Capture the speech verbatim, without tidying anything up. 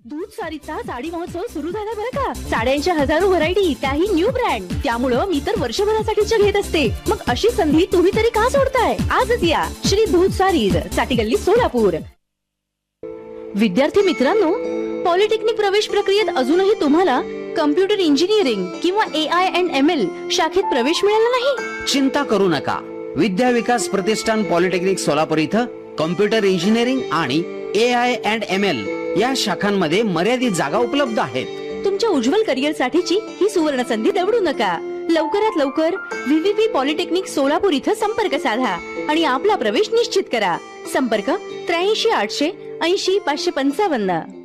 दूध सारीचा साडी महोत्सव सुरू झाला बरं का। साड्यांच्या हजारो व्हरायटी, त्याही न्यू ब्रँड। त्यामुळं मी तर वर्षभरासाठीच्या घेत असते। मग अशी संधी तुम्ही तरी का सोडताय? आजच या श्री दूध सारीज, साठीगल्ली, सोलापूर। विद्यार्थी मित्रांनो, पॉलिटेक्निक प्रवेश प्रक्रियेत अजूनही तुम्हाला कम्प्युटर इंजिनिअरिंग किंवा ए आय अँड एम एल शाखेत प्रवेश मिळाला नाही? चिंता करू नका। विद्या विकास प्रतिष्ठान पॉलिटेक्निक सोलापूर इथं कम्प्युटर इंजिनिअरिंग आणि ए आय अँड एम एल या शाखांमध्ये मर्यादित जागा उपलब्ध आहेत। तुमच्या उज्ज्वल करिअर साठीची ही सुवर्ण संधी दवडू नका। लवकरात लवकर V V P polytechnic Solapur इथं संपर्क साधा आणि आपला प्रवेश निश्चित करा। संपर्क त्र्याऐंशी आठशे ऐंशी पाचशे पंचावन्न।